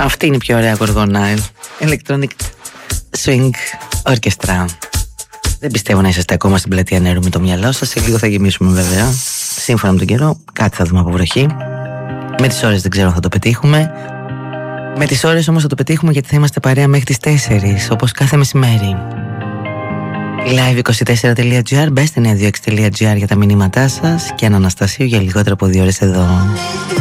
Αυτή είναι η πιο ωραία γοργόνα. Electronic Swing Orchestra. Δεν πιστεύω να είσαστε ακόμα στην πλατεία νερού με το μυαλό σας. Σε λίγο θα γεμίσουμε βέβαια. Σύμφωνα με τον καιρό, κάτι θα δούμε από βροχή. Με τις ώρες δεν ξέρω αν θα το πετύχουμε. Με τις ώρες όμως θα το πετύχουμε, γιατί θα είμαστε παρέα μέχρι τις 4, όπως κάθε μεσημέρι. Live24.gr, μπέστε 96.gr για τα μηνύματά σας. Και ένα Αναστασίου για λιγότερο από 2 ώρες εδώ.